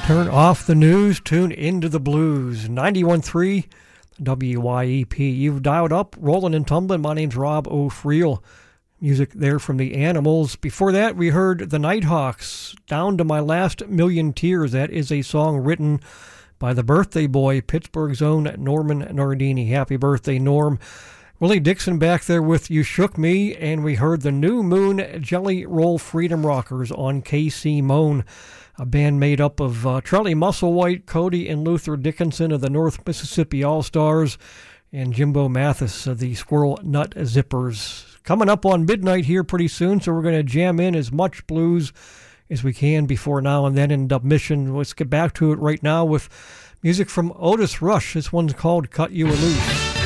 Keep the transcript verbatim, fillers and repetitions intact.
Turn off the news, tune into the blues. ninety-one point three W Y E P. You've dialed up, rolling and tumbling. My name's Rob O'Friel. Music there from the Animals. Before that, we heard the Nighthawks, Down to My Last Million Tears. That is a song written by the birthday boy, Pittsburgh's own Norman Nardini. Happy birthday, Norm. Willie Dixon back there with You Shook Me, and we heard the New Moon Jelly Roll Freedom Rockers on K C Moan, a band made up of uh, Charlie Musselwhite, Cody and Luther Dickinson of the North Mississippi All-Stars, and Jimbo Mathis of the Squirrel Nut Zippers. Coming up on midnight here pretty soon, so we're going to jam in as much blues as we can before now and then in Dub Mission. Let's get back to it right now with music from Otis Rush. This one's called Cut You a Loose.